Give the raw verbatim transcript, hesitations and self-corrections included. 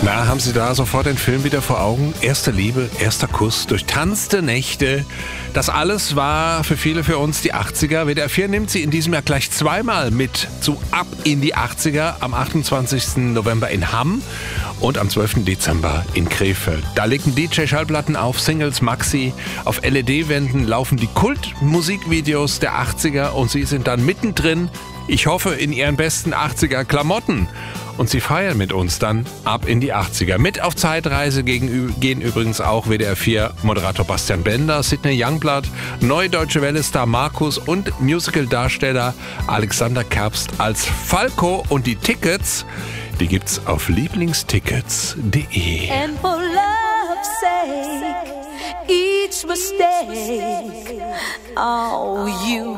Na, haben Sie da sofort den Film wieder vor Augen? Erste Liebe, erster Kuss, durchtanzte Nächte. Das alles war für viele für uns die achtziger. W D R vier nimmt Sie in diesem Jahr gleich zweimal mit zu Ab in die achtziger. Am achtundzwanzigsten November in Hamm und am zwölften Dezember in Krefeld. Da legen D J-Schallplatten auf, Singles, Maxi. Auf L E D-Wänden laufen die Kultmusikvideos der achtziger und Sie sind dann mittendrin. Ich hoffe, in Ihren besten achtziger-Klamotten. Und Sie feiern mit uns dann Ab in die achtziger. Mit auf Zeitreise gegen, gehen übrigens auch W D R vier Moderator Bastian Bender, Sidney Youngblood, Neue Deutsche Welle-Star Markus und Musical-Darsteller Alexander Kerbst als Falco. Und die Tickets, die gibt's auf lieblingstickets punkt de. And for love's sake, each mistake, oh, you